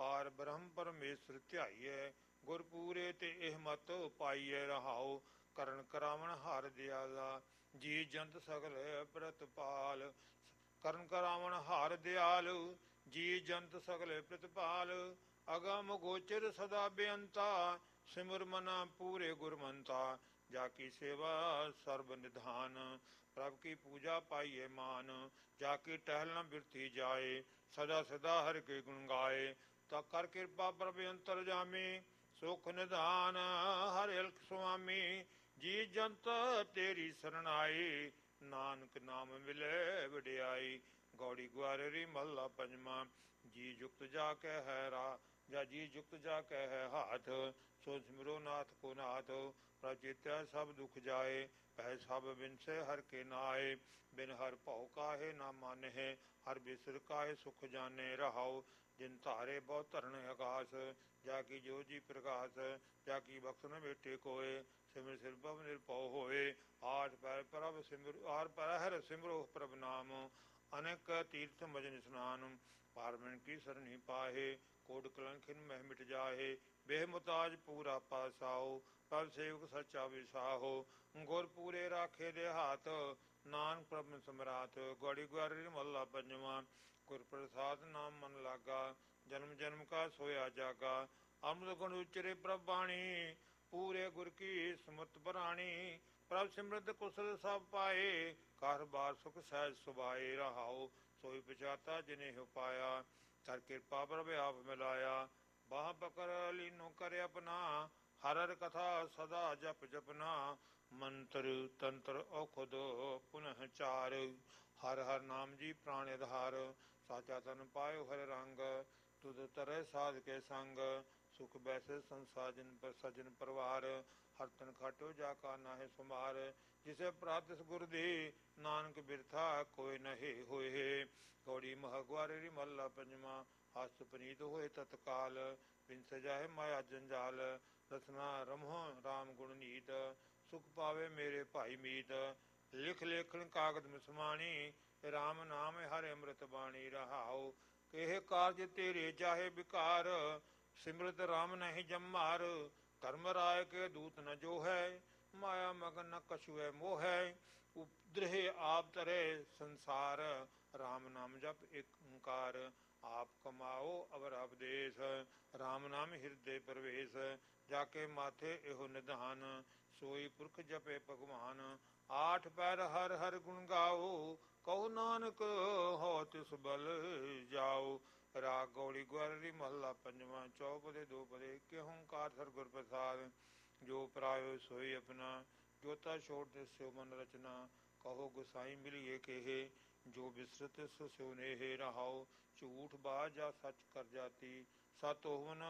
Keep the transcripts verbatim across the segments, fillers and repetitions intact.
ਪਾਰ ਬ੍ਰਹਮ ਪਰਮੇਸ਼ਰ ਧਿਆਈਐ। ਗੁਰਪੂਰੇ ਤੇ ਇਹ ਮਤ ਪਾਈਐ ਰਹਾਉ। ਕਰਨ ਕਰਾਵਣ ਹਰ ਦਿਆਲਾ, ਜੀ ਜੰਤ ਸਗਲ ਪ੍ਰਤਪਾਲ। ਕਰਨ ਕਰਾਵਣ ਹਰ ਦਿਆਲ, ਜੀ ਜੰਤ ਸਗਲ ਪ੍ਰਤਪਾਲ। ਅਗਮ ਗੋਚਰ ਸਦਾ ਬੇਅੰਤਾ, ਸਿਮਰ ਮਨਾ ਪੂਰੇ ਗੁਰਮੰਤਾ। ਜਾ ਕੀ ਸੇਵਾ ਸਰਬ ਨਿਧਾਨ, ਪ੍ਰਭ ਕੀ ਪੂਜਾ ਪਾਈਏ ਮਾਨ। ਜਾ ਕੀ ਟਹਿਲ ਨ ਬਿਰਤੀ ਜਾਏ, ਸਦਾ ਸਦਾ ਹਰਿ ਕੇ ਗੁਣ ਗਾਏ। ਤਾ ਕਰ ਕਿਰਪਾ ਪ੍ਰਭ ਅੰਤਰ ਜਾਮੀ, ਸੁਖ ਨਿਧਾਨ ਹਰਿ ਅਲਖ ਸੁਆਮੀ। ਜੀ ਜੰਤ ਤੇਰੀ ਸਰਣ ਆਈ, ਨਾਨਕ ਨਾਮ ਮਿਲੇ ਵਡਿਆਈ। ਗੌੜੀ ਗੁਆਰੇਰੀ ਮਹੱਲਾ ਪੰਜਵਾਂ। ਜੀ ਜੁਗਤ ਜਾ ਕੈ ਹੈ ਰਾ, ਜਾਂ ਜੀ ਜੁਗਤ ਜਾ ਕੈ ਹੈ ਹਾਥ। ਸੋ ਸਿਮਰੋ ਨਾਥ ਕੋ ਨਾਥ, ਪ੍ਰਭ ਚੇਤਿਆ ਸਭ ਦੁਖ ਜਾਏ। ਪਹਿ ਸਭ ਬਿਨਸੇ ਹਰਿ ਕੇ ਨਾਏ, ਬਿਨ ਹਰਿ ਭਉ ਕਾਹੇ ਨਾ ਮਾਨਹਿ। ਹਰਿ ਬਿਸਰ ਕਾਹੇ ਸੁਖ ਜਾਣੇ ਰਹਾਉ। ਜਿਨ ਧਾਰੇ ਬਹੁ ਧਰਨ ਆਕਾਸ, ਜਾ ਕੀ ਜੋ ਜੀ ਪ੍ਰਗਾਸ। ਜਾ ਕੀ ਬਖਸ਼ ਨ ਬੇਟੇ ਕੋਏ, ਸਿਮਰ ਸਿਰ ਭਵ ਨਿਰਭਉ ਹੋਏ। ਆਠ ਪੈਰ ਪ੍ਰਭ ਸਿਮਰ ਆਰ ਪਰ ਹਰਿ ਸਿਮਰੋ ਪ੍ਰਭ ਨਾਮ। ਅਨੇਕ ਤੀਰਥ ਮਜਨ ਇਸਨਾਨ, ਪਾਰਮਨ ਕੀ ਸਰਣੀ ਪਾਹੇ। ਕੋਟ ਕਲੰਖਿਨ ਮਹਿ ਮਿਟ ਜਾਹੇ, ਬੇਹ ਮੁਤਾਜ ਪੂਰਾ ਪਾਸਾਓ। ਪ੍ਰਭ ਸੇਵਕ ਸੱਚਾ ਵਿਸਾਹੋ, ਗੁਰ ਪੂਰੇ ਰਾਖੇ ਦੇ ਹਾਥ। ਨਾਨਕ ਪ੍ਰਭ ਸਮਰਾਥ। ਗੌੜੀ ਗੁਆਰੀ ਮਹੱਲਾ ਪੰਜਵਾਂ। ਗੁਰ ਪ੍ਰਸਾਦ ਨਾਮ ਮਨ ਲਾਗਾ, ਜਨਮ ਜਨਮ ਕਾ ਸੋਇਆ ਜਾਗਾ। ਅੰਮ੍ਰਿਤ ਗੁਣ ਉਚਰੇ ਪ੍ਰਭ ਬਾਣੀ, ਪੂਰੇ ਗੁਰ ਕੀ ਸਮਰਤ ਬਰਾਣੀ। ਪ੍ਰਭ ਸਿਮਰਤ ਕੁਸਲ ਸਭ ਪਾਏ, ਘਰ ਬਾਰ ਸੁਖ ਸਹਿਜ ਸੁਭਾਏ ਰਹਾਉ। ਸੋਈ ਪਛਾਤਾ ਜਿਨੇ ਉਪਾਇਆ, ਕਰ ਕਿਰਪਾ ਪ੍ਰਭ ਆਪ ਮਿਲਾਇਆ। ਬਾਹ ਪਕੜ ਲੀਨੋ ਕਰੇ ਆਪਣਾ, ਹਰ ਹਰ ਕਥਾ ਸਦਾ ਜਪ ਜਪਨਾ। ਮੰਤਰ ਤੰਤਰ ਔਖਦ ਪੁਨః ਚਾਰ, ਹਰ ਹਰ ਨਾਮ ਜੀ ਪ੍ਰਾਣ ਆਧਾਰ। ਸਾਚਾ ਤਨ ਪਾਇਓ ਹਰਿ ਰੰਗ, ਤੁਧ ਤਰੇ ਸਾਧ ਕੇ ਸੰਗ। ਸੁਖ ਬੈਸੇ ਸੰਸਾਜਨ ਪਰ ਸਜਨ ਪਰਵਾਰ, ਹਰ ਤਨ ਖਾਟੋ ਜਾ ਕਾ ਨਾਹਿ ਸੁਮਾਰ। ਜਿਸੇ ਪ੍ਰਾਤਿਸ ਗੁਰ ਦੀ, ਨਾਨਕ ਬਿਰਥਾ ਕੋਈ ਨਹਿ ਹੋਏ। ਗੌੜੀ ਮਹ ਗੁਆਰੇਰੀ ਮਹੱਲਾ ਪੰਜਵਾਂ। ਹਸਤ ਪਨੀਤ ਹੋਏ ਤਤਕਾਲ, ਬਿਨ ਸਜਾਏ ਮਾਇਆ ਜੰਜਾਲ। ਰਸਨਾ ਰਮਹੁ ਰਾਮ ਗੁਣ ਨੀਤ, ਸੁਖ ਪਾਵੇ ਮੇਰੇ ਭਾਈ ਮੀਤ। ਲਿਖ ਲੇਖਣ ਕਾਗਦ ਮਿਸਮਾਣੀ, ਰਾਮ ਨਾਮ ਹਰਿ ਅੰਮ੍ਰਿਤ ਬਾਣੀ ਰਹਾਉ। ਕਿਹ ਕਾਰਜ ਤੇਰੇ ਜਾਹੇ ਵਿਕਾਰ, ਸਿਮਰਤ ਰਾਮ ਨਹੀਂ ਜੰਮਾਰ। ਧਰਮ ਰਾਏ ਕੇ ਦੂਤ ਨ ਜੋ ਹੈ, ਮਾਇਆ ਮਗਨ ਨ ਕਛੁਐ ਮੋਹੈ। ਉਪਦ੍ਰਹਿ ਆਪ ਤਰੇ ਸੰਸਾਰ, ਰਾਮ ਨਾਮ ਜਪ ਏਕ ਓੰਕਾਰ। ਆਪ ਕਮਾਓ ਅਵਰ ਅਵਦੇਸ, ਰਾਮ ਨਾਮ ਹਿਰਦੇ ਪ੍ਰਵੇਸ਼। ਜਾ ਕੇ ਮਾਥੇ ਇਹੋ ਨਿਧਾਨ, ਸੋਈ ਪੁਰਖ ਜਪੇ ਭਗਵਾਨ। ਆਠ ਪੈਰ ਹਰ ਹਰ ਗੁਣ ਗਾਓ, ਕਹੋ ਨਾਨਕ ਹੋ ਤਿਸ ਬਲ ਜਾਓ। ਰਾਗ ਗੌੜੀ ਗੁਆਰੇਰੀ ਮਹੱਲਾ ਪੰਜਵਾਂ। ਚੌਪਦੇ ਦੋ ਪਦੇ ਕਿ ਓੰਕਾਰ ਸਤਿਗੁਰ ਪ੍ਰਸਾਦ। ਜੋ ਪਰਾਇਓ ਸੋਈ ਆਪਣਾ, ਜੋਤਾ ਛੋੜ ਦਿਸਿਓ ਮਨ ਰਚਨਾ। ਕਹੋ ਗੁਸਾਈ ਮਿਲੀਏ ਕੇਹੇ, ਜੋ ਬਿਸਰਤ ਸੋ ਸਿਉ ਨੇਹੇ ਰਹਾਉ। ਝੂਠ ਬਾਜ ਜਾ ਸੱਚ ਕਰ ਜਾਤੀ, ਸਤ ਹੋਵਨ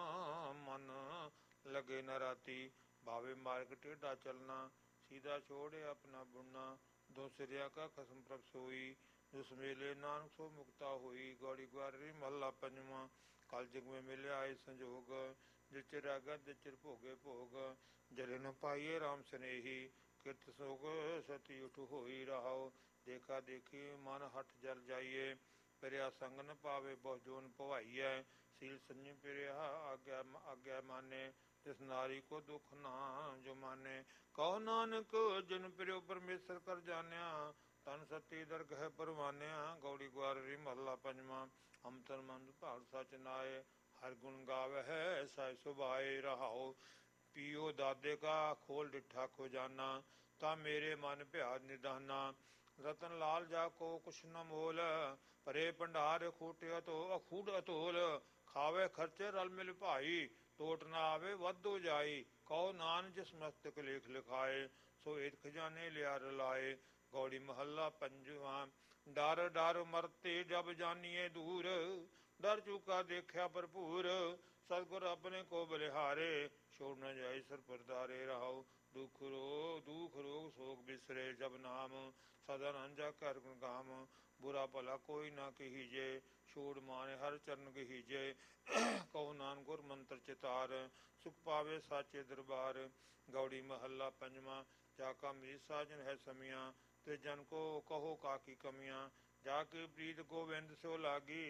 ਮਨ ਲਗੇ ਨ ਰਾਤੀ। ਭਾਵੇ ਮਾਰਗ ਟੇਢਾ ਚਲਣਾ, ਸੀਧਾ ਛੋੜੇ ਆਪਣਾ ਬੁਣਨਾ। ਦੋ ਸਿਰਿਆ ਕਾ ਖਸਮ ਪ੍ਰਭ ਸੋਈ, ਜਿਸ ਮੇਲੇ ਨਾਨਕ ਸੋ ਮੁਕਤਾ ਹੋਈ। ਗੌੜੀ ਗੁਆਰੇਰੀ ਮਹੱਲਾ ਪੰਜਵਾਂ। ਕਲ ਜੁਗ ਮੇਂ ਮਿਲਿਆ ਆਏ ਸੰਜੋਗ, ਜਿਸ ਚਿਰ ਆਗਾ ਤਿਸ ਚਿਰ ਭੋਗੇ ਭੋਗ। ਜਲੇ ਨ ਪਾਈਏ ਰਾਮ ਸਨੇਹੀ, ਕਿਰਤ ਸੋਗ ਸਤੀ ਉਠ ਹੋਈ ਰਹਾਉ। ਦੇਖਾ ਦੇਖੀ ਮਨ ਹਠ ਜਲ ਜਾਈਏ, ਪਿਰਿਆ ਸੰਗ ਨ ਪਾਵੇ ਬਹੁ ਜੋਨ ਭਵਾਈਐ। ਸੀਲ ਸੰਜਮ ਪਿਰਿਆ ਆਗਿਆ ਆਗਿਆ ਮਾਨੇ, ਤਿਸ ਨਾਰੀ ਕੋ ਦੁਖ ਨਾ ਜੋ ਮਾਨੇ। ਕਹੋ ਨਾਨਕ ਜਿਨ ਪਿਰਿਓ ਪਰਮੇਸ਼ਰ ਕਰ ਜਾਣਿਆ, ਤਨ ਸਤੀ ਦਰਗਹਿ ਪਰਵਾਨਿਆ। ਗੌੜੀ ਗੁਆਰੇਰੀ ਮਹੱਲਾ ਪੰਜਵਾਂ। ਹਮ ਤਨ ਮਨ ਭਾਗ ਸਚ ਨਾਏ, ਹਰਿ ਗੁਣ ਗਾਵਹਿ ਸਹਿ ਸੁਭਾਏ ਰਹਾਉ। ਪੀਓ ਦਾਦੇ ਕਾ ਖੋਲ ਡਿਠਾ ਖੋਜਾਨਾ, ਤਾਂ ਮੇਰੇ ਮਨ ਭਿਆ ਨਿਧਾਨਾ। ਰਤਨ ਲਾਲ ਜਾ ਕੋ ਕੁਛ ਨ ਮੋਲ, ਭਰੇ ਭੰਡਾਰ ਖੂਟਿ ਅਤੋ ਅਖੂਟ ਅਤੋਲ। ਖਾਵੇ ਖਰਚੇ ਰਲ ਮਿਲ ਭਾਈ, ਟੋਟ ਨ ਆਵੇ ਵਾਧੋ ਜਾਈ। ਕਹੋ ਨਾਨਕ ਜਿਸ ਮਸਤਕ ਲੇਖ ਲਿਖਾਏ, ਸੋ ਏਤ ਖਜ਼ਾਨੇ ਲਿਆ ਰਲਾਏ। ਗੌੜੀ ਮਹੱਲਾ ਪੰਜਵਾਂ। ਡਰ ਡਰ ਮਰਤੇ ਜਬ ਜਾਨੀਏ ਦੂਰ, ਡਰ ਚੁਕਾ ਦੇਖਿਆ ਭਰਪੂਰ। ਸਤਿਗੁਰ ਆਪਣੇ ਕੋ ਬਲਿਹਾਰੇ, ਛੋੜ ਨ ਜਾਈ ਸਰ ਪਰਦਾਰੇ ਰਹਾਉ। ਦੁਖ ਰੋ ਦੁਖ ਰੋਗ ਸੋਗ ਬਿਸਰੇ ਜਬ ਨਾਮ, ਸਦਾ ਰਾਂਝਾ ਕਰ ਗੁਣ ਗਾਮ। ਬੁਰਾ ਭਲਾ ਕੋਈ ਨਾ ਕਹੀਜੇ, ਛੋੜ ਮਾਨੇ ਹਰ ਚਰਨ ਗਹੀਜੇ। ਕਹੋ ਨਾਨਕ ਗੁਰ ਮੰਤਰ ਚਿਤਾਰ, ਸੁਖ ਪਾਵੇ ਸਾਚੇ ਦਰਬਾਰ। ਗੌੜੀ ਮਹੱਲਾ ਪੰਜਵਾਂ। ਜਾ ਕਾ ਮੀਤ ਸਾਜਨ ਹੈ ਸਮੀਆਂ, ਤੇ ਜਨ ਕੋ ਕਹੋ ਕਾਕੀ ਕਮੀਆਂ। ਜਾ ਕੇ ਪ੍ਰੀਤ ਗੋਬਿੰਦ ਸਿਉ ਲਾਗੀ,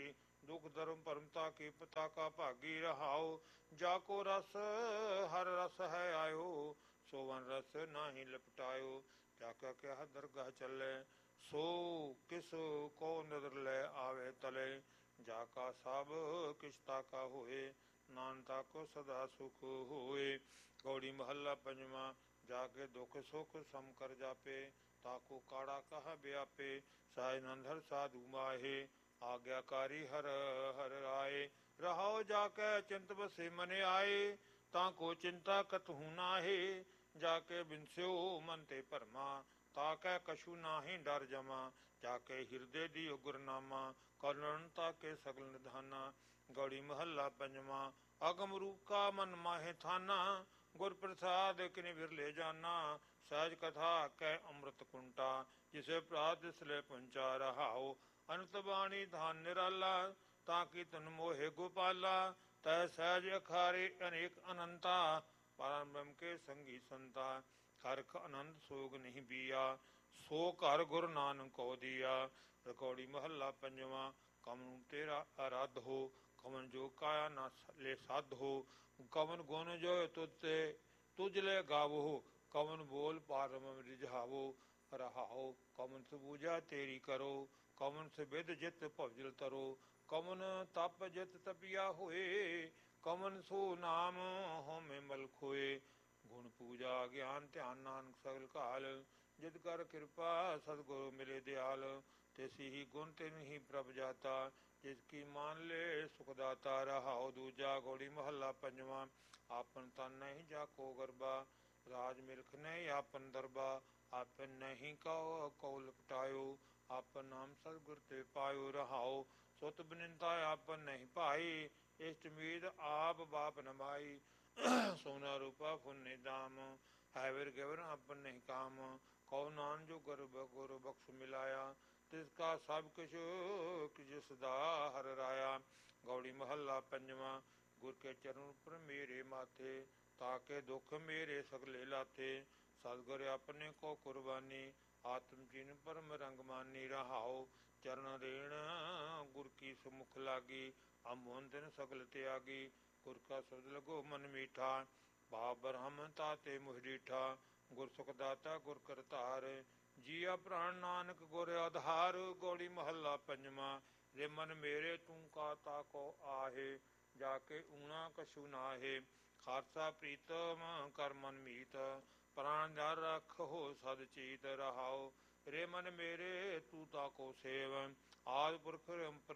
ਦੁਖ ਧਰਮ ਪਰਮਤਾ ਕੀ ਪਤਾ ਕਾ ਭਾਗੀ ਰਹਾਓ। ਜਾ ਕੋ ਰਸ ਹਰ ਰਸ ਹੈ ਆਇਓ, ਸੋਵਨ ਰਸ ਨਾਹੀ ਲਪਟਾਇਓ। ਜਾ ਕਾ ਕਿਆ ਦਰਗਾਹ ਚੱਲੇ, ਸੋ ਕਿਸ ਕੋ ਨਦਰ ਲੈ ਆਵੇ ਤਲੇ। ਜਾ ਕਾ ਸਭ ਕਿਛਤਾ ਕਾ ਹੋਏ, ਨਾਨਤਾ ਕੋ ਸਦਾ ਸੁਖ ਹੋਏ। ਗੌੜੀ ਮਹੱਲਾ ਪੰਜਵਾਂ। ਜਾ ਕੇ ਦੁਖ ਸੁਖ ਸਮ ਕਰ ਜਾਪੇ, ਤਾਕੋ ਕਾੜਾ ਕਹ ਵਿਆਪੇ। ਸਾਜ ਨੰਦਹਰ ਸਾਧੂ ਮਾਹੇ, ਆਗਿਆਕਾਰੀ ਹਰ ਹਰ ਰਾਏ। ਰਹਾਉ ਜਾ ਕੇ ਚਿੰਤ ਬਸੇ ਮਨ ਆਏ, ਤਾਂ ਕੋ ਚਿੰਤਾ ਕਤਹੂ ਨਾਹੀ। ਜਾ ਕੇ ਬਿਨਸਿਓ ਮਨ ਤੇ ਭਰਮਾ, ਤਾ ਕੈ ਕਛੂ ਨਾਹੀ ਡਰ ਜਮਾ। ਜਾ ਕੇ ਹਿਰਦੇ ਦੀ ਗੁਰਨਾਮਾ, ਕਰਨਨ ਤਾ ਕੇ ਸਗਲ ਨਿਧਾਨਾ। ਗੌੜੀ ਮਹੱਲਾ ਪੰਜਵਾਂ। ਅਗਮ ਰੂਪ ਕਾ ਮਨ ਮਾਹੇ ਥਾਨਾ, ਗੁਰ ਪ੍ਰਸਾਦ ਕਿਨਿ ਬਿਰਲੇ ਜਾਨਾ। ਸਹਿਜ ਕਥਾ ਕਹਿ ਅੰਮ੍ਰਿਤ ਕੁੰਟਾ, ਜਿਸੇ ਪ੍ਰਾਤ ਤਿਸਲੇ ਪੁੰਚਾ ਰਹਾਓ। ਅਨੰਤ ਬਾਣੀ ਧਾਨ ਨਿਰਾਲਾ, ਤਾਂ ਕੀ ਤਨ ਮੋਹਿ ਗੋਪਾਲਾ। ਤੈ ਸਹਿਜ ਅਖਾਰੇ ਅਨੇਕ ਅਨੰਤਾ, ਪਰਮ ਬ੍ਰਹਮ ਕੇ ਸੰਗੀ ਸੰਤਾ। ਹਰਖ ਆਨੰਦ ਸੋਗ ਨਹੀਂ ਬੀਆ, ਸੋ ਘਰ ਗੁਰੂ ਨਾਨਕ ਕੋ ਦੀਆ। ਰਕੌੜੀ ਮਹੱਲਾ ਪੰਜਵਾਂ। ਕਮਨੁ ਤੇਰਾ ਅਰਾਧ ਹੋ, ਕਵਨ ਜੋ ਕਾਇਆ ਨਾ ਲੈ ਸਾਧ ਹੋ। ਕਵਨ ਗੁਣ ਜੋ ਤੁਧ ਤੇ ਤੁਝ ਲੈ ਗਾਵੋ, ਕਵਨ ਬੋਲ ਪਾਰਮ ਰਿਝਾਵੋ। ਰਹਾਓ ਕਵਨ ਸਬੂਝਾ ਤੇਰੀ ਕਰੋ, ਕਵਨ ਸਬਿਧ ਜਿਤ ਭਵਜਲ ਤਰੋ। ਕਵਨ ਤਪ ਜਿਤ ਤਪਿਆ ਹੋਏ, ਕਵਨ ਸੋ ਨਾਮ ਹਉਮੈ ਮਲ ਖੋਏ। ਗੁਣ ਪੂਜਾ ਗਿਆਨ ਧਿਆਨ ਨਾਨਕ ਸਗਲ ਕਾਲ, ਜਿਤ ਕਰ ਕਿਰਪਾ ਸਤਿਗੁਰ ਮਿਲੇ ਦਿਆਲ। ਤਿਸੀ ਹੀ ਗੁਣ ਤਿਨ ਹੀ ਪ੍ਰਭ ਜਾਤਾ, ਜਿਸ ਕੀ ਮਾਨ ਲੈ ਸੁਖ ਦਾਤਾ। ਰਹਾਉ ਦੂਜਾ। ਗੌੜੀ ਮਹੱਲਾ ਪੰਜਵਾਂ। ਆਪਨ ਤਨ ਨਹੀਂ ਜਾ ਕੋ ਗਰਬਾ, ਰਾਜ ਮਿਲਖ ਨਹੀਂ ਆਪਨ ਦਰਬਾ। ਆਪਨ ਨਹੀਂ ਕਉ ਕਉ ਲਪਟਾਇਓ, ਆਪਨ ਨਾਮ ਸਤਿਗੁਰ ਤੇ ਪਾਇਓ। ਰਹਾਉ ਸੁਤ ਬਨਿੰਦਾ ਆਪਨ ਨਹੀਂ ਭਾਈ, ਇਸ਼ਟ ਮੀਤ ਆਪ ਬਾਪ ਨਮਾਈ। ਸੋਨਾ ਰੂਪਾ ਫੁੰਨੇ ਦਾਮ, ਹੈ ਵਿਰ ਗਿਵਰ ਆਪਨ ਨਹੀਂ ਕਾਮ। ਕਉ ਨਾਨ ਜੋ ਗੁਰ ਗੁਰ ਬਖਸ਼ ਮਿਲਾਇਆ, ਤਿਸ ਕਾ ਸਭ ਕਿਛ ਜਿਸ ਦਾ ਹਰ ਰਾਇਆ। ਗੌੜੀ ਮਹੱਲਾ ਪੰਜਵਾਂ। ਗੁਰ ਕੇ ਚਰਨ ਉਪਰ ਮੇਰੇ ਮਾਥੇ, ਤਾਕੇ ਦੁਖ ਮੇਰੇ ਸਗਲੇ ਲਾਥੇ। ਸਤਿਗੁਰ ਆਪਣੇ ਕੋ ਕੁਰਬਾਨੀ, ਆਤਮ ਚੀਨ ਪਰਮ ਰੰਗ ਮਾਨੀ। ਰਹਾਉ ਚਰਨ ਰੇਣ ਗੁਰ ਕੀ ਸੁਮੁਖ ਲਾਗੀ, ਅਮੋਨ ਦਿਨ ਸਗਲ ਤਿਆਗੀ। ਗੁਰ ਕਾ ਸ਼ਬਦ ਲਗੋ ਮਨ ਮੀਠਾ, ਭਾਵ ਬ੍ਰਹਮ ਤਾਤੇ ਮੁਹਿ ਡੀਠਾ। ਗੁਰ ਸੁਖ ਦਾਤਾ ਗੁਰ ਕਰਤਾਰ, ਜੀਆ ਪ੍ਰਾਣ ਨਾਨਕ ਗੁਰ ਆਧਾਰ। ਗੌੜੀ ਮਹੱਲਾ ਪੰਜਵਾਂ। ਰੇ ਮਨ ਮੇਰੇ ਤੂੰ ਕਾ ਤਾਕੋ ਆਹੇ, ਜਾ ਕੇ ਊਣਾ ਕਛੂ ਨਾਹੇ। ਖਾਲਸਾ ਪ੍ਰੀਤਮ ਕਰ ਮਨ ਮੀਤ, ਪ੍ਰਾਣ ਧਰ ਰਖ ਹੋ ਸਦ ਚੀਤ। ਰਹਾਉ ਰੇ ਮਨ ਮੇਰੇ ਤੂੰ ਤਾਕੋ ਸੇਵ, ਆਦਿ ਪੁਰਖ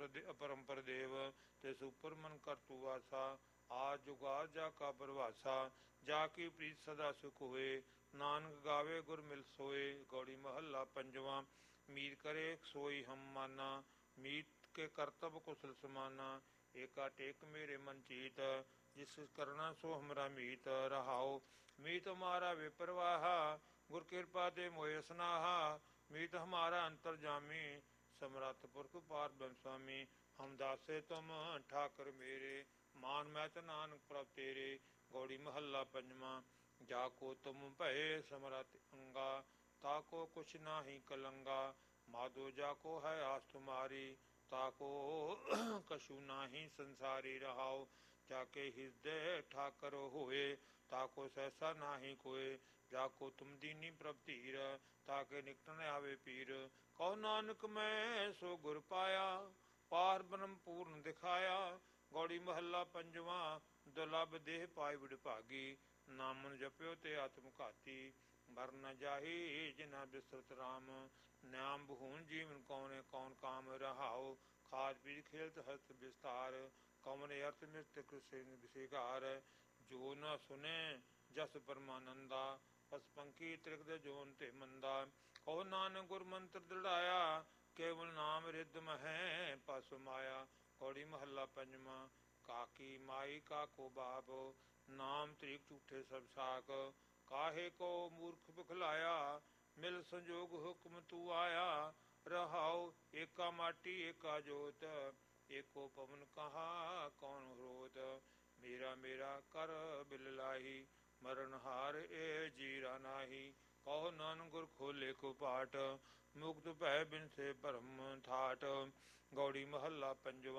ਅਪਰੰਪਰ ਦੇਵ। ਤਿਸ ਉਪਰ ਮਨ ਕਰ ਤੂ ਵਾਸਾ, ਆਦ ਜੁਗਾਦ ਜਾ ਕਾ ਪ੍ਰਵਾਸਾ। ਜਾ ਕੀ ਪ੍ਰੀਤ ਸਦਾ ਸੁਖ ਹੋਏ, ਨਾਨਕ ਗਾਵੇ ਗੁਰ ਮਿਲ ਸੋਏ। ਗੌੜੀ ਮਹੱਲਾ ਪੰਜਵਾਂ। ਮੀਤ ਕਰੇ ਸੋਈ ਹਮ ਮਾਨਾ, ਮੀਤ ਕੇ ਕਰਤਬ ਕੁਸਲ ਸਮਾਨਾ। ਏਕਾ ਟੇਕ ਮੇਰੇ ਮਨ ਚੀਤ, ਜਿਸ ਕਰਨਾ ਸੋ ਹਮਰਾ ਮੀਤ। ਰਹਾਉ ਮੀਤ ਹਮਾਰਾ ਵਿਪਰਵਾਹਾ, ਗੁਰ ਕਿਰਪਾ ਤੇ ਮੋਹਿ ਸਨਾਹਾ। ਮੀਤ ਹਮਾਰਾ ਅੰਤਰ ਜਾਮੀ, ਸਮਰੱਥ ਪੁਰਖ ਪਾਰ ਬ੍ਰਹਮ ਸੁਆਮੀ। ਹਮ ਦਾਸੇ ਤੁਮ ਠਾਕਰ ਮੇਰੇ, ਮਾਨ ਮਹਿਤ ਨਾਨਕ ਪ੍ਰਭ ਤੇਰੇ। ਗੌੜੀ ਮਹੱਲਾ ਪੰਜਵਾਂ। ਜਾ ਕੋ ਤੁਮ ਭਏ ਸਮਰੱਥ ਅੰਗਾ, ਤਾਕੋ ਕੁਛ ਨਾਹੀ ਕਲੰਗਾ। ਮਾਧੋ ਜਾ ਕੋ ਹੈ ਆਸ ਤੁਮਾਰੀ, ਤਾਕੋ ਕਛੂ ਨਾਹੀ ਸੰਸਾਰੀ। ਰਹਾਉ ਜਾ ਕੇ ਹਿਰਦੈ ਠਾਕਰ ਹੋਏ, ਤਾਕੋ ਸਹਿਸਾ ਨਾਹੀ ਕੋਏ। ਜਾ ਕੋ ਤੁਮ ਦੀਨੀ ਪ੍ਰਭ ਧੀਰ, ਤਾਕੇ ਨਿਕਟ ਨ ਆਵੇ ਪੀਰ। ਕਹੋ ਨਾਨਕ ਮੈਂ ਸੋ ਗੁਰ ਪਾਇਆ, ਪਾਰ ਬ੍ਰਹਮ ਪੂਰਨ ਦਿਖਾਇਆ। ਗੌੜੀ ਮਹੱਲਾ ਪੰਜਵਾਂ। ਦੁਰਲਭ ਦੇਹ ਪਾਈ ਵਿਡਭਾਗੀ, ਨਾਮਨ ਜਪਿਓ ਤੇ ਆਤਮ ਘਾਤੀ। ਮਰ ਨ ਜਾਹੀ ਜਿਨਾ ਬਿਸਰਤ ਰਾਮ, ਨਾਮ ਬਹੂਨ ਜੀਵਨ ਕੌਣੇ ਕੌਣ ਕਾਮ। ਰਹਾਉ ਖਾਦ ਪੀਜ ਖੇਲਤ ਹਸਤ ਵਿਸਤਾਰ, ਕਵਨ ਅਰਥ ਮ੍ਰਿਤਕ ਵਿਸੇਗਾਰ। ਜੋ ਨ ਸੁਨੇ ਜਸ ਪਰਮਾਨੰਦਾ, ਪਸ ਪੰਖੀ ਤ੍ਰਿਕਦ ਜੋਨ ਤੇ ਮੰਦਾ। ਕਹੋ ਨਾਨਕ ਗੁਰ ਮੰਤਰ ਦ੍ਰਿੜਾਇਆ, ਕੇਵਲ ਨਾਮ ਰਿੱਧ ਮਹੈ ਪਸ ਮਾਇਆ। ਗੌੜੀ ਮਹੱਲਾ ਪੰਜਵਾਂ। ਕਾਕੀ ਮਾਈ ਕਾਕੋ ਬਾਪ, ਨਾਮ ਤ੍ਰਿਕ ਝੂਠੇ ਸਭ ਸਾਕ। ਕਾਹੇ ਕੋ ਮੂਰਖ ਬਿਖਲਾਇਆ, ਮਿਲ ਸੰਜੋਗ ਹੁਕਮ ਤੂ ਆਇਆ। ਰਹਾਉ ਏਕਾ ਮਾਟੀ ਏਕਾ ਜੋਤ, ਏਕੋ ਪਵਨ ਕਹਾ ਕੌਣ ਹੋਤ। ਮੇਰਾ ਮੇਰਾ ਕਰ ਬਿਲ ਲਾਹੀ, ਮਰਨ ਹਾਰ ਏ ਜੀਰਾ ਨਾਹੀ। ਕਹੋ ਨਾਨਕ ਗੁਰ ਖੋਲੇ ਕੋ ਪਾਟ, ਮੁਕਤ ਭੈ ਬਿਨਸੇ ਭਰਮ ਥਾਟ। ਗੌੜੀ ਮਹੱਲਾ ਪੰਜਵਾਂ।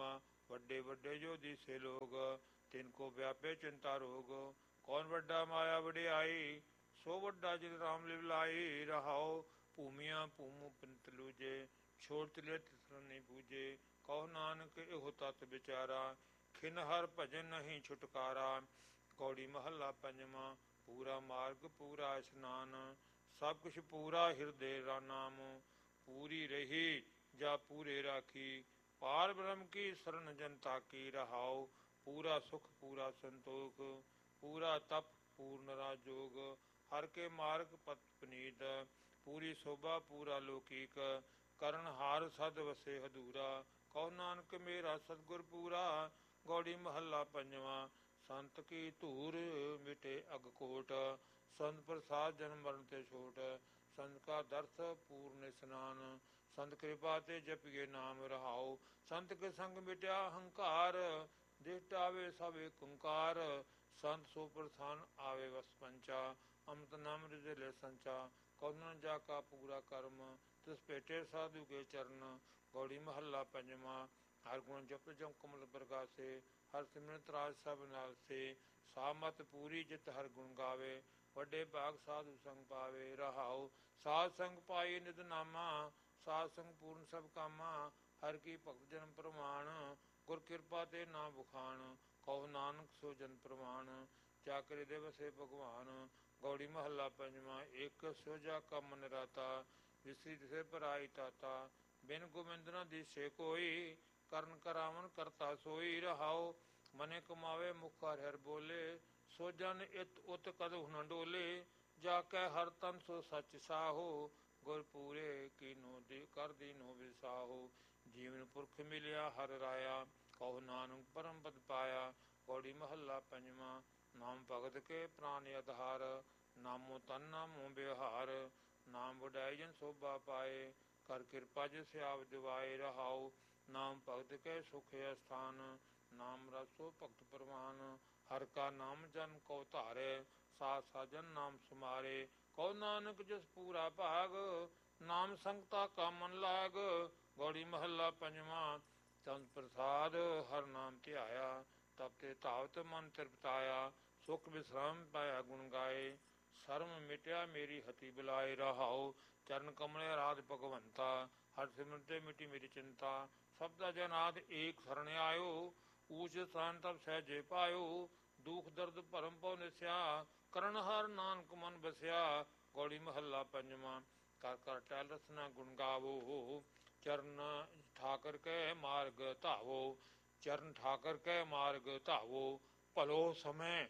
ਵੱਡੇ ਵੱਡੇ ਜੋ ਦੀਸੇ ਲੋਗ, ਤਿਨ ਕੋ ਵਿਆਪੇ ਚਿੰਤਾ ਰੋਗ। ਕੌਣ ਵੱਡਾ ਮਾਇਆ ਵਡਿਆਈ, ਸੋ ਵੱਡਾ ਜਿਨ ਰਾਮ ਲਿਵਲਾਈ। ਰਹਾਉ ਭੂਮੀਆਂ ਭੂਮੁ ਪੰਤ ਲੂਜੇ, ਛੋੜ ਤਿਲੇ ਤਿਸਰਨ ਨਹੀਂ ਬੂਝੇ। ਕਹੋ ਨਾਨਕ ਇਹੋ ਤਤ ਵਿਚਾਰਾ, ਖਿਨ ਹਰ ਭਜਨ ਨਹੀਂ ਛੁਟਕਾਰਾ। ਕੌੜੀ ਮਹੱਲਾ ਪੰਜਵਾਂ। ਪੂਰਾ ਮਾਰਗ ਪੂਰਾ ਇਸ਼ਨਾਨ, ਸਭ ਕੁਛ ਪੂਰਾ ਹਿਰਦੇ ਰਾ ਨਾਮ। ਪੂਰੀ ਰਹੀ ਜਾ ਪੂਰੇ ਰਾਖੀ, ਪਾਰ ਬ੍ਰਹਮ ਕੀ ਸਰਨ ਜਨਤਾ ਕੀ। ਰਹਾਉ ਪੂਰਾ ਸੁਖ ਪੂਰਾ ਸੰਤੋਖ, ਪੂਰਾ ਤਪ ਪੂਰਨ ਰਾਜੋਗ। ਹਰ ਕੇ ਮਾਰਗ ਪਤ ਪਨੀਤ, ਪੂਰੀ ਸੋਭਾ ਪੂਰਾ ਲੋਕੀਕ। ਕਰਨ ਹਾਰ ਸਦ ਵਸੇ ਹਦੂਰਾ, ਕਹੋ ਨਾਨਕ ਮੇਰਾ ਸਤਿਗੁਰ ਪੂਰਾ। ਗੌੜੀ ਮਹੱਲਾ ਪੰਜਵਾਂ। ਸੰਤ ਕੀ ਧੂਰ ਮਿਟੇ ਅਗ ਕੋਟ, ਸੰਤ ਪ੍ਰਸਾਦ ਜਨਮ ਮਰਨ ਤੇ ਛੋਟ। ਸੰਤ ਕਾ ਦਰਸ ਪੂਰਨ ਇਸਨਾਨ, ਸੰਤ ਕਿਰਪਾ ਤੇ ਜਪੀਏ ਨਾਮ। ਰਹਾਉ ਸੰਤ ਕੇ ਸੰਗ ਮਿਟਿਆ ਹੰਕਾਰ, ਦਿਸ਼ਟ ਆਵੇ ਸਭ ਏਕ ਓੰਕਾਰ। ਸੰਤ ਸੋ ਪ੍ਰਸੰਨ ਆਵੇ ਵਸ ਪੰਚਾ, ਅੰਮ੍ਰਿਤ ਨਾਮ ਹਿਰਦੈ ਲੈ ਸੰਚਾ। ਕਉ ਜਾ ਕਾ ਪੂਰਾ ਕਰਮ, ਤਿਸ ਭੇਟੇ ਸਾਧੂ ਕੇ ਚਰਨ। ਗੌੜੀ ਮਹੱਲਾ ਪੰਜਵਾਂ। ਹਰ ਗੁਣ ਜਪ ਜਮ ਕਮਲ ਪ੍ਰਗਾਸੇ, ਹਰ ਸਿਮਰਤ ਰਾਜ ਸਭ ਨਾਸੇ। ਸਾ ਮਤ ਪੂਰੀ ਜਿਤ ਹਰ ਗੁਣ ਗਾਵੇ, ਵੱਡੇ ਭਾਗ ਸਾਧੂ ਸੰਗ ਪਾਵੇ। ਰਹਾਉ ਸਾਧ ਸੰਗ ਪਾਈ ਨਿਤ ਨਾਮਾ, ਸਾਧ ਸੰਗ ਪੂਰਨ ਸਭ ਕਾਮਾ। ਹਰ ਕੀ ਭਗਤ ਜਨਮ ਪ੍ਰਮਾਣ, ਗੁਰ ਕਿਰਪਾ ਤੇ ਨਾ ਬੁਖਾਣ। ਕਹੋ ਨਾਨਕ ਸੋ ਜਨ ਪ੍ਰਮਾਣ, ਚਾਕਰੀ ਦੇ ਵਸੇ ਭਗਵਾਨ। ਗੌੜੀ ਮਹੱਲਾ ਪੰਜਵਾਂ। ਇੱਕ ਸੋ ਜਾ ਕਾ ਮਨ ਰਾਤਾ, ਵਿਸਰੀ ਤਿਸੇ ਪਰਾਈ ਤਾਤਾ। ਬਿਨ ਗੋਬਿੰਦ ਨਾ ਦੀਸੇ ਕੋਈ, ਕਰਨ ਕਰਾਵਨ ਕਰਤਾ ਸੋਈ। ਰਹਾਉ ਮਨੇ ਕਮਾਵੇ ਮੁਖ ਹਰਿ ਹਰਿ ਬੋਲੇ, ਸੋ ਜਨ ਇਤ ਉਤ ਕਦਹੁ ਨ ਡੋਲੇ। ਜਾ ਕੈ ਹਰ ਤਨ ਸੋ ਸਚ ਸਾਹੋ, ਗੁਰ ਪੂਰੇ ਕੀਨੋ ਦੇ ਕਰ ਦੀਨੋ ਵਿਸਾਹੋ। ਜੀਵਨ ਪੁਰਖ ਮਿਲਿਆ ਹਰ ਰਾਇਆ, ਕਹੋ ਨਾਨਕ ਪਰਮ ਪਦ ਪਾਇਆ। ਗੌੜੀ ਮਹੱਲਾ ਪੰਜਵਾਂ। ਨਾਮ ਭਗਤ ਕੇ ਪ੍ਰਾਨ ਆਧਾਰ, ਨਾਮੋ ਤਨ ਨਾਮੋ ਬਿਵਹਾਰ। ਨਾਮ ਵਡਾਈ ਜਨ ਸੋਭਾ ਪਾਏ, ਕਰ ਕਿਰਪਾ ਜਿਸ ਆਪ ਦਿਵਾਏ। ਰਹਾਉ ਨਾਮ ਭਗਤ ਕੇ ਸੁਖ ਅਸਥਾਨ, ਨਾਮ ਰਸੋ ਭਗਤ ਪ੍ਰਵਾਨ। ਹਰ ਕਾ ਨਾਮ ਜਨ ਕੋ ਧਾਰੇ, ਸਾਧ ਸਾਜਨ ਨਾਮ ਸੁਮਾਰੇ। ਕਹੋ ਨਾਨਕ ਜਿਸ ਪੂਰਾ ਭਾਗ, ਨਾਮ ਸੰਗਤਾ ਕਾ ਮਨ ਲਾਗ। ਗੌੜੀ ਮਹੱਲਾ ਪੰਜਵਾਂ। ਚੰਦ ਪ੍ਰਸਾਦ ਹਰ ਨਾਮ ਧਿਆਇਆ, ਤਬ ਤੇ ਧਾਵਤ ਮਨ ਤ੍ਰਿਪਤਾਇਆ। ਸੁਖ ਵਿਸਰਾਮ ਪਾਇਆ ਗੁਣ ਗਾਏ, ਸਰਮ ਮਿਟਿਆ ਮੇਰੀ ਹਤੀ ਬਿਲਾਏ। ਰਹਾਉ ਚਰਨ ਕਮਲੇ ਰਾਧ ਭਗਵੰਤਾ, ਹਰ ਸਿਮਰਨ ਤੇ ਮਿਟੀ ਮੇਰੀ ਚਿੰਤਾ। ਸਭ ਦਾ ਜਨਾਦ ਏਕ ਸਰਣ ਆਇਓ, ਊਚ ਸਥਾਨ ਤਬ ਸਹਿਜੇ ਪਾਇਓ। ਦੁਖ ਦਰਦ ਭਰਮ ਪਉ ਨਿਸਿਆ, ਕਰਨ ਹਰ ਨਾਨਕ ਮਨ ਬਸਿਆ। ਗੌੜੀ ਮਹੱਲਾ ਪੰਜਵਾਂ। ਕਰ ਕਰ ਟਹਿਲ ਰਸਨਾ ਗੁਣ ਗਾਵੋ, ਚਰਨ ਠਾਕਰ ਕੈ ਮਾਰਗ ਧਾਵੋ। ਚਰਨ ਠਾਕਰ ਕੈ ਮਾਰਗ ਧਾਵੋ, ਭਲੋ ਸਮੈ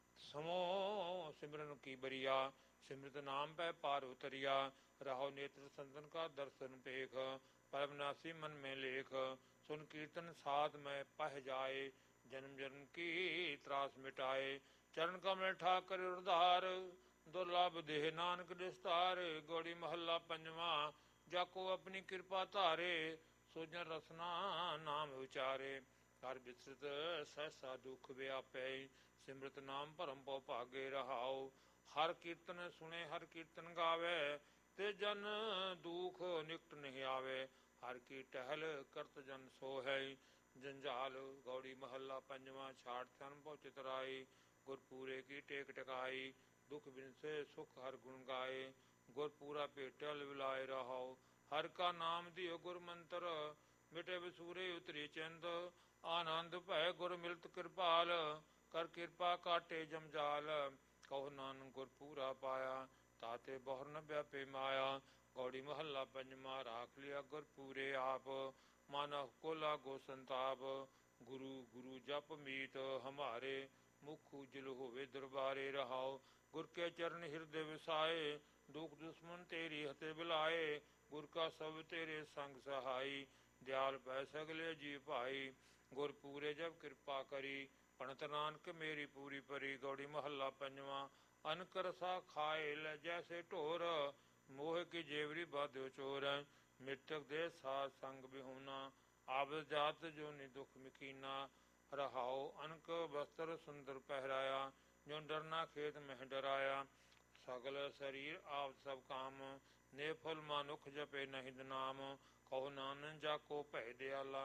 ਸਮੋ ਸਿਮਰਨ ਕੀ ਬਰੀਆ। ਸਿਮਰਤ ਨਾਮ ਪੈ ਪਾਰ ਉਤਰਿਆ, ਰਹਾਉ ਨੇਤਰ ਸੰਤਨ ਕਾ ਦਰਸ਼ਨ ਪੇਖ। ਪਰਮ ਨਾਸੀ ਮਨ ਮੈਂ ਲੇਖ, ਸੁਨ ਕੀਰਤਨ ਸਾਧ ਮੈਂ ਪਹ ਜਾਏ। ਜਨਮ ਜਨਮ ਕੀ ਤਰਾਸ ਮਿਟਾਏ, ਚਰਨ ਕਮਲ ਠਾਕਰ ਉਰਧਾਰ। ਦੁਰਲਭ ਦੇਹ ਨਾਨਕ ਦਿਸਤਾਰ। ਗੌੜੀ ਮਹੱਲਾ ਪੰਜਵਾਂ। ਜਾਕੋ ਆਪਣੀ ਕਿਰਪਾ ਧਾਰੇ, ਸੋ ਜਨ ਰਸਨਾ ਨਾਮ ਉਚਾਰੇ। ਹਰ ਬਿਸਰਤ ਸਹਿਸਾ ਦੁਖ ਵਿਆਪੈ, ਸਿਮਰਤ ਨਾਮ ਭਰਮ ਪਉ ਭਾਗੇ। ਰਹਾਉ ਹਰ ਕੀਰਤਨ ਸੁਣੇ ਹਰ ਕੀਰਤਨ ਗਾਵੇ, ਤੇ ਜਨ ਦੁਖ ਨਿਕਟ ਨਹੀਂ ਆਵੇ। ਹਰ ਕੀ ਟਹਿਲ ਕਰਤ ਜਨ ਸੋ ਹੈ ਜੰਜਾਲ। ਗੌੜੀ ਮਹੱਲਾ ਪੰਜਵਾਂ। ਛਾੜ ਤਨ ਪਉ ਚਿਤਰਾਈ, ਗੁਰ ਪੂਰੇ ਕੀ ਟੇਕ ਟਕਾਈ। ਦੁਖ ਬਿਨਸੇ ਸੁਖ ਹਰ ਗੁਣ ਗਾਏ, ਗੁਰ ਪੂਰਾ ਭੇਟਿਆ ਲਿਵਲਾਏ। ਰਹਾਉ ਹਰ ਕਾ ਨਾਮ ਦਿਓ ਗੁਰ ਮੰਤਰ, ਮਿਟੇ ਵਿਸੂਰੇ ਉਤਰੀ ਚਿੰਦ। ਆਨੰਦ ਭੈ ਗੁਰ ਮਿਲਤ ਕਿਰਪਾਲ, ਕਰ ਕਿਰਪਾ ਕਾਟੇ ਜਮਜਾਲ। ਕਹੋ ਨਾਨਕ ਗੁਰ ਪੂਰਾ ਪਾਇਆ, ਤਾਤੇ ਬਹੁਰ ਨ ਵਿਆਪੇ ਮਾਇਆ। ਗੌੜੀ ਮਹੱਲਾ ਪੰਜਵਾਂ। ਰਾਖ ਲਿਆ ਗੁਰ ਪੂਰੇ ਆਪ, ਮਾਨਵ ਕੋ ਲਾਗੋ ਸੰਤਾਪ। ਗੁਰੂ ਗੁਰੂ ਜਪ ਮੀਤ ਹਮਾਰੇ, ਮੁਖ ਉਜਲ ਹੋਵੇ ਦਰਬਾਰੇ। ਰਹਾਉ ਗੁਰ ਕੇ ਚਰਨ ਹਿਰਦੇ ਵਿਸਾਏ, ਦੁਖ ਦੁਸ਼ਮਨ ਤੇਰੀ ਹਤੇ ਬਿਲਾਏ। ਗੁਰ ਕਾ ਸਭ ਤੇਰੇ ਸੰਗ ਸਹਾਈ, ਦਿਆਲ ਪੈ ਸਗਲੇ ਜੀ ਭਾਈ। ਗੁਰ ਪੂਰੇ ਜਬ ਕਿਰਪਾ ਕਰੀ, ਪਣਤ ਨਾਨਕ ਮੇਰੀ ਪੂਰੀ ਪਰੀ। ਗੌੜੀ ਮਹੱਲਾ ਪੰਜਵਾਂ। ਅਨਕ ਰਸਾ ਖਾਏ ਲੈ ਜੈਸੇ ਢੋਰ, ਮੋਹ ਕੀ ਜੇਵਰੀ ਬਾਧਿਓ ਚੋਰ। ਮ੍ਰਿਤਕ ਦੇ ਸਾਧ ਸੰਗ ਬਿਹੂਨਾ, ਆਬਦ ਜਾਤ ਜੋ ਨੀ ਦੁਖ ਮਿਕੀਨਾ। ਰਹਾਉ ਅਨਕ ਬਸਤਰ ਸੁੰਦਰ ਪਹਿਰਾਇਆ, ਜੋ ਡਰਨਾ ਖੇਤ ਮਹਿ ਡਰਾਇਆ। ਸਗਲ ਸਰੀਰ ਆਪ ਸਭ ਕਾਮ, ਨੇ ਫਲ ਮਾਨੁਖ ਜਪੇ ਨਹੀਂ ਨਾਮ। ਕਹੋ ਨਾਨਕ ਜਾਕੋ ਭੈ ਦਿਆਲਾ,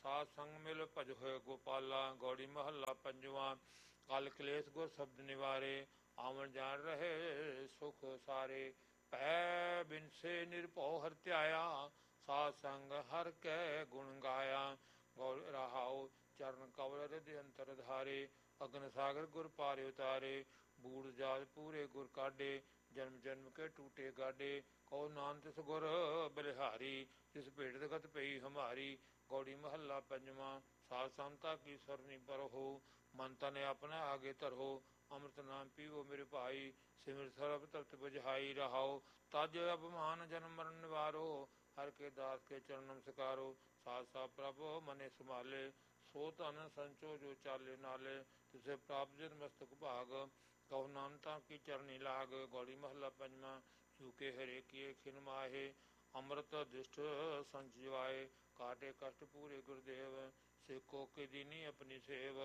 ਸਾਧ ਸੰਗ ਮਿਲ ਭਜ ਹੋਏ ਗੋਪਾਲਾ। ਗੌੜੀ ਮਹੱਲਾ ਪੰਜਵਾਂ। ਕਲ ਕਲੇਸ਼ ਗੁਰ ਸ਼ਬਦ ਨਿਵਾਰੇ, ਆਵਣ ਜਾਣ ਰਹੇ ਸੁਖ ਸਾਰੇ। ਭੈ ਬਿਨਸੇ ਨਿਰਭਉ ਹਰਿ ਧਿਆਇਆ, ਸਾਧ ਸੰਗ ਹਰਿ ਕੈ ਗੁਣ ਗਾਇਆ। ਗੌੜ ਰਹਾਉ ਚਰਨ ਕਵਲ ਰਿਦ ਅੰਤਰ ਧਾਰੇ, ਅਗਨ ਸਾਗਰ ਗੁਰ ਪਾਰੇ ਉਤਾਰੇ। ਬੂੜ ਜਾਤ ਪੂਰੇ ਗੁਰ ਕਾਢੇ, ਜਨਮ ਜਨਮ ਕੇ ਟੂਟੇ ਗਾਡੇ। ਕਉ ਨਾਨਕ ਤਿਸ ਗੁਰ ਬਲਿਹਾਰੀ, ਜਿਸ ਭੇਟ ਗਤ ਪਈ ਹਮਾਰੀ। ਗੌੜੀ ਮਹੱਲਾ ਪੰਜਵਾਂ। ਸਾਧ ਸੰਤਾ ਕੀ ਸਰਨੀ ਪਰਹੋ, ਮਨ ਤਨ ਆਪਣਾ ਆਗੇ ਧਰੋ। ਅੰਮ੍ਰਿਤ ਨਾਮ ਪੀਵੋ ਮੇਰੇ ਭਾਈ, ਸਿਮਰ ਸਰਬ ਤਪਤ ਬੁਝਾਈ। ਰਹਾਉ ਤਜ ਅਭਿਮਾਨ ਜਨਮ ਮਰਨ ਨਿਵਾਰੋ, ਹਰਿ ਕੇ ਦਾਸ ਕੇ ਚਰਨ ਨਮਸਕਾਰੋ। ਸਾਧ ਸਾਧ ਪ੍ਰਭ ਮਨੇ ਸੰਭਾਲੇ, ਸੋ ਧਨ ਸੰਚੋ ਜੋ ਚਾਲੇ ਨਾਲੇ। ਤਿਸੇ ਪ੍ਰਾਪਤ ਜਿਤ ਮਸਤਕ ਭਾਗ, ਕਹੋ ਨਾਨਤਾ ਕੀ ਚਰਨੀ ਲਾਗ। ਗੌੜੀ ਮਹੱਲਾ ਪੰਜਵਾਂ। ਚੂਕੇ ਹਰੇ ਕੀਏ ਖਿਨ ਮਾਹੇ, ਅੰਮ੍ਰਿਤ ਦਿਸ਼ਟ ਸੰਜੀਵਾਏ। ਕਾਟੇ ਕਸ਼ਟ ਪੂਰੇ ਗੁਰਦੇਵ, ਸੇਕੋ ਕੇ ਦੀਨੀ ਆਪਣੀ ਸੇਵ।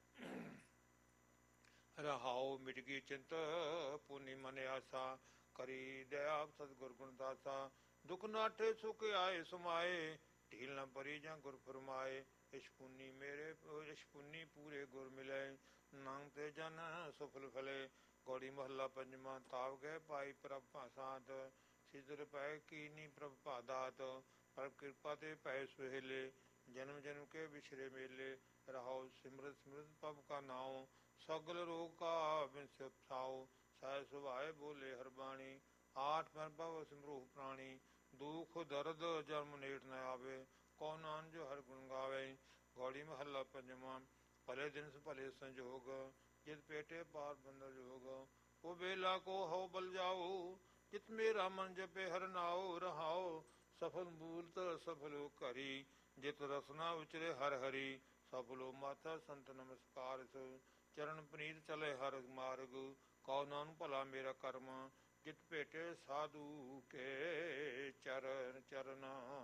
ਰਹਾਉ ਮਿਟ ਗਈ ਚਿੰਤ ਪੁਨੀ ਮਨ ਆਸਾ, ਕਰੀ ਦਇਆ ਸਤਿਗੁਰ ਗੁਣ ਦਾਸਾ। ਦੁਖ ਨਾਠੇ ਸੁਖ ਆਏ ਸਮਾਏ, ਢੀਲ ਨ ਪਰੀ ਜਾਂ ਗੁਰ ਫਰਮਾਏ। ਇਸ਼ ਪੁਨੀ ਮੇਰੇ ਇਸ਼ ਪੁਨੀ ਪੂਰੇ ਗੁਰ ਮਿਲੇ, ਨਾਮ ਤੇ ਜਨ ਸਫਲ ਫਲੇ। ਗੌੜੀ ਮਹੱਲਾ ਪੰਜਵਾਂ। ਤਾਵ ਗਏ ਪਾਈ ਪ੍ਰਭ ਭਾਸਾਤ, ਸਿਦਰ ਪੈ ਕੀਨੀ ਪ੍ਰਭ ਭਾਦਾਤ। ਪ੍ਰਭ ਕਿਰਪਾ ਤੇ ਪੈ ਸੁਹੇਲੇ, ਜਨਮ ਜਨਮ ਕੇ ਵਿਛਰੇ ਮੇਲੇ। ਰਹਾਉ ਸਿਮਰਤ ਸਿਮਰਤ ਪ੍ਰਭ ਕਾ ਨਾਉ, ਸਗਲ ਰੋਗ ਕਾ ਬਿਨਸ ਉਪਸਾਉ। ਸਹਿ ਸੁਭਾਏ ਬੋਲੇ ਹਰਿ ਬਾਣੀ, ਆਠ ਪੈਰ ਭਵ ਸਿਮਰੋ ਪ੍ਰਾਣੀ। ਦੁਖ ਦਰਦ ਜਨਮ ਨੇੜ ਨ ਆਵੇ, ਕਉ ਨਾਨਕ ਜੋ ਹਰਿ ਗੁਣ ਗਾਵੇ। ਗੌੜੀ ਮਹੱਲਾ ਪੰਜਵਾਂ। ਭਲੇ ਦਿਨ ਭਲੇ ਸੰਜੋਗ, ਜਿਤ ਪੇਟੇ ਪਾਰ ਬੰਦਰ ਜੋਗ। ਉਹ ਵੇਲਾ ਕੋ ਹਉ ਬਲ ਜਾਉ, ਜਿਤ ਮੇਰਾ ਮਨ ਜਪੇ ਹਰਿ ਨਾਉ। ਰਹਾਉ ਸਫਲ ਮੂਲਤ ਸਫਲੋ ਘਰੀ, ਜਿਤ ਰਸਨਾ ਉਚਰੇ ਹਰਿ ਹਰੀ। ਸਫਲੋ ਮਾਤਾ ਸੰਤ ਨਮਸਕਾਰ, ਚਰਨ ਪਨੀਤ ਚਲੇ ਹਰਿ ਮਾਰਗ। ਕਉ ਨਾਨਕ ਭਲਾ ਮੇਰਾ ਕਰਮ, ਜਿਤ ਭੇਟੇ ਸਾਧੂ ਕੇ ਚਰਨ ਚਰਨ।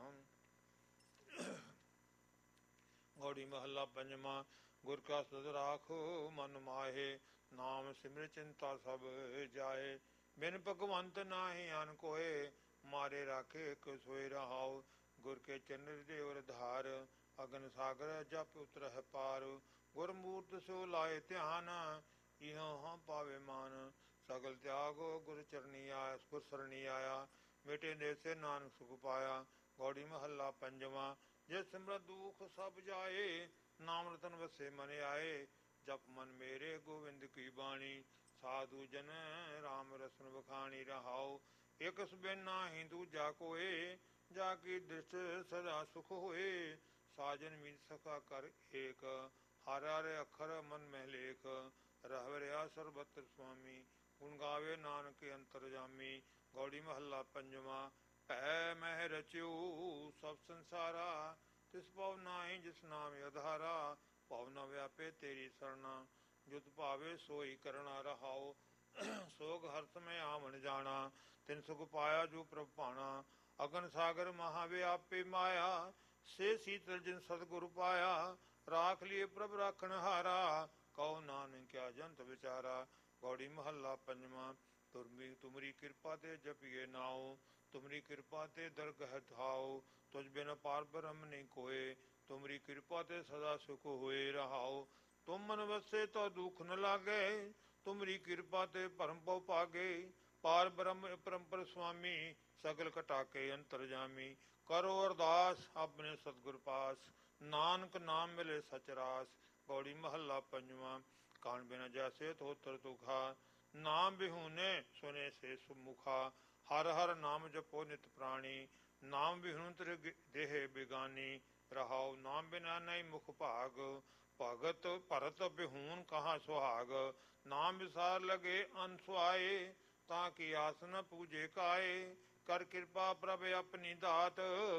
ਗੌੜੀ ਮਹੱਲਾ ਪੰਜਵਾਂ। ਗੁਰ ਕਾ ਸਦ ਰਾਖੋ ਮਨ ਮਾਹੇ, ਨਾਮ ਸਿਮਰ ਚਿੰਤਾ ਸਭ ਜਾਏ। ਬਿਨ ਭਗਵੰਤ ਨਾਹੀ ਅਨ ਕੋਏ, ਮਾਰੇ ਰਾਖੇ ਇਕ ਸੋਇ। ਰਹਾਉ ਗੁਰ ਕੇ ਚਰਨ ਦੇਵ ਧਾਰ, ਅਗਨ ਸਾਗਰ ਜਪ ਉਤਰਹਿ ਪਾਰ। ਗੁਰ ਮੂਰਤ ਸੋ ਲਾਏ ਧਿਆਨ, ਇਹਾਂ ਹਾਂ ਪਾਵੇ ਮਾਨ। ਸਗਲ ਤਿਆਗੋ ਗੁਰ ਚਰਨੀ ਆਇਆ, ਗੁਰ ਸਰਣੀ ਆਇਆ। ਮਿਟੇ ਦੇਸੇ ਨਾਨਕ ਸੁਖ ਪਾਇਆ। ਗੌੜੀ ਮਹੱਲਾ ਪੰਜਵਾਂ। ਜੇ ਸਿਮਰਤ ਦੁਖ ਸਭ ਜਾਏ, ਨਾਮ ਰਤਨ ਵਸੇ ਮਨ ਆਏ। ਜਪ ਮਨ ਮੇਰੇ ਗੋਵਿੰਦ ਕੀ ਬਾਣੀ, ਸਾਧੂ ਜਨ ਰਾਮ ਰਸਨ ਵਖਾਣੀ। ਰਹਾਉ ਇਕ ਬਿਨ ਨਾਹੀ ਦੂਜਾ ਕੋਏ, ਜਾ ਕੀ ਦ੍ਰਿਸ਼ਟ ਸਦਾ ਸੁਖ ਹੋਏ। ਸਾਜਨ ਮੀਤ ਸਖਾ ਕਰ ਏਕ, ਹਰਿ ਹਰਿ ਅੱਖਰ ਮਨ ਮਹਿ ਲੇਖ। ਰਹਿ ਰਿਹਾ ਸਰਬਤਰ ਸੁਆਮੀ, ਗੁਣ ਗਾਵੇ ਨਾਨਕ ਅੰਤਰ ਜਾਮੀ। ਗੌੜੀ ਮਹੱਲਾ ਪੰਜਵਾਂ। ਭੈ ਮਹਿ ਰਚਿਓ ਸਭ ਸੰਸਾਰਾ, ਤਿਸ ਭਉ ਨਾਹੀ ਜਿਸ ਨਾਮ ਆਧਾਰਾ। ਭਉ ਨ ਵਿਆਪੇ ਤੇਰੀ ਸਰਣਾ, ਜੁਤ ਭਾਵੇ ਸੋਈ ਕਰਣਾ। ਰਹਾਉ ਸੋਗ ਹਰਸ ਮੈਂ ਆਵਣ ਜਾਣਾ, ਤਿਨ ਸੁਖ ਪਾਇਆ ਜੋ ਪ੍ਰਭ ਭਾਣਾ। ਅਗਨ ਸਾਗਰ ਮਹਾ ਵਿਆਪੇ ਮਾਇਆ, ਸੇ ਸੀਤਲ ਜਿਨ ਸਤਿਗੁਰ ਪਾਇਆ। ਰਾਖ ਲਿਏ ਪ੍ਰਭ ਰਾਖਣ ਹਾਰਾ, ਕਉ ਨਾਨਕ ਕਿਆ ਜੰਤ ਵਿਚਾਰਾ। ਗੌੜੀ ਮਹੱਲਾ ਪੰਜਵਾਂ। ਤੁਮਰੀ ਤੁਮਰੀ ਕਿਰਪਾ ਤੇ ਜਪੀਏ ਨਾਉ, ਤੁਮਰੀ ਕਿਰਪਾ ਤੇ ਦਰਗਹ ਧਾਉ। ਤੁਝ ਬਿਨ ਪਾਰ ਬ੍ਰਹਮ ਨਹੀਂ ਕੋਏ, ਤੁਮਰੀ ਕਿਰਪਾ ਤੇ ਸਦਾ ਸੁਖ ਹੋਏ। ਰਹਾਉ ਤੁਮ ਮਨ ਵਸੇ ਤੋ ਦੁਖ ਨ ਲਾਗੇ, ਤੁਮਰੀ ਕਿਰਪਾ ਤੇ ਭਰਮ ਪਉ ਭਾਗੇ। ਪਾਰ ਬ੍ਰਹਮ ਅਪਰੰਪਰ ਸੁਆਮੀ, ਸਗਲ ਘਟਾ ਕੇ ਅੰਤਰ ਜਾਮੀ। ਕਰੋ ਅਰਦਾਸ ਆਪਣੇ ਸਤਿਗੁਰ ਪਾਸ, ਨਾਨਕ ਨਾਮ ਮਿਲੇ ਸਚ ਰਾਸ। ਗੌੜੀ ਮਹੱਲਾ ਪੰਜਵਾਂ। ਕਾਣ ਬਿਨ ਜੈਸੇ ਧੋਤਰ ਤੁਖਾ, ਨਾਮ ਬਿਹੂਨੇ ਸੁਨੇ ਸੇ ਸੁਮੁਖਾ। ਹਰ ਹਰ ਨਾਮ ਜਪੋ ਨਿਤ ਪ੍ਰਾਣੀ, ਨਾਮ ਬਿਹੁਨ ਤ੍ਰਿ ਦੇਹ ਬਿਗਾਨੀ। ਰਹਾਉ ਨਾਮ ਬਿਨਾ ਨਹੀਂ ਮੁਖ ਭਾਗ, ਭਗਤ ਭਰਤ ਬਿਹੂਨ ਕਹਾ ਸੁਹਾਗ। ਨਾਮ ਵਿਸਾਰ ਲਗੇ ਅਨ ਸੁਆਏ, ਤਾਂ ਕੀ ਆਸ ਨ ਪੂਜੇ ਕਾਏ। ਕਰ ਕਿਰਪਾ ਪ੍ਰਭ ਆਪਣੀ ਦਾਤ,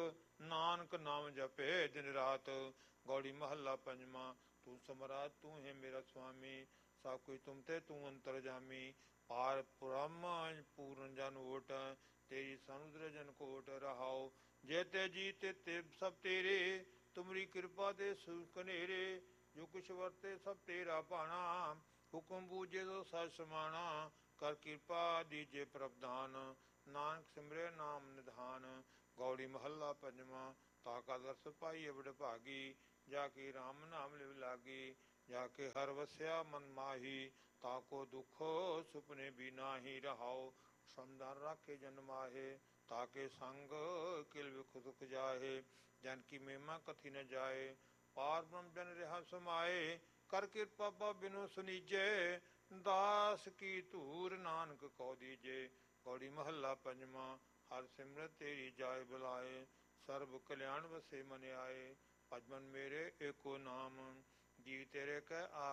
ਨਾਨਕ ਨਾਮ ਜਪੇ ਦਿਨ ਰਾਤ। ਗੌੜੀ ਮਹੱਲਾ ਪੰਜਵਾਂ। ਤੂੰ ਸਮਰਾਟ ਤੂੰ ਹੈ ਮੇਰਾ ਸੁਆਮੀ, ਸਭ ਕੁਝ ਤੁਮ ਤੇ ਤੂੰ ਅੰਤਰ ਜਾਮੀ। ਪਾਰ ਬ੍ਰਹਮ ਪੂਰਨ ਜਨ ਓਟ, ਤੇਰੀ ਸਮੁਦਰ ਜਨ ਕੋਟ। ਰਹਾਉ ਜੇ ਤੇ ਜੀ ਤੇ ਤੇ ਸਭ ਤੇਰੇ, ਤੁਮਰੀ ਕਿਰਪਾ ਦੇ ਸੁਖ ਕਨੇਰੇ। ਜੋ ਕੁਛ ਵਰਤੇ ਸਭ ਤੇਰਾ ਭਾਣਾ, ਹੁਕਮ ਬੂਝੇ ਤੋ ਸਚ ਸਮਾਣਾ। ਕਰ ਕਿਰਪਾ ਦੀਜੇ ਪ੍ਰਭ ਦਾਨ, ਨਾਨਕ ਸਿਮਰੇ ਨਾਮ ਨਿਧਾਨ। ਗੌੜੀ ਮਹੱਲਾ ਪੰਜਵਾਂ। ਤਾ ਕਾ ਦਰਸ ਪਾਈਏ ਵਡਭਾਗੀ। ਜਾ ਕੀ ਰਾਮ ਨਾਮ ਲਿਵ ਲਾਗੀ। ਜਾ ਕੇ ਹਰ ਵਸਿਆ ਮਨ ਮਾਹੀ। ਤਾ ਕੋ ਦੁਖ ਸੁਪਨੇ ਵੀ ਨਾਹੀ। ਰਹਾਉ ਸਮਦਾਨ ਰਾਖੇ ਜਨ ਮਾਹੇ। ਤਾ ਕੇ ਸੰਗ ਕਿਲ ਵਿਖ ਦੁਖ ਜਾਹੇ। ਜਨ ਕੀ ਮਹਿਮਾ ਕਥੀ ਨ ਜਾਏ। ਪਾਰ ਬ੍ਰਹਮ ਜਨ ਰਿਹਾ ਸਮਾਏ। ਕਰ ਕਿਰਪਾ ਬਾ ਬਿਨੁ ਸੁਨੀਜੇ। ਦਾਸ ਕੀ ਧੂਰ ਨਾਨਕ ਕਉ ਦੀਜੇ। ਪੌੜੀ ਮਹੱਲਾ ਪੰਜਵਾਂ। ਹਰ ਸਿਮਰਤ ਤੇਰੀ ਜਾਇ ਬੁਲਾਏ। ਸਰਬ ਕਲਿਆਣ ਵਸੇ ਮਨ ਆਏ। ਭਜ ਮਨ ਮੇਰੇ ਏਕੋ ਨਾਮ। ਜੀ ਤੇਰੇ ਕੈ ਆ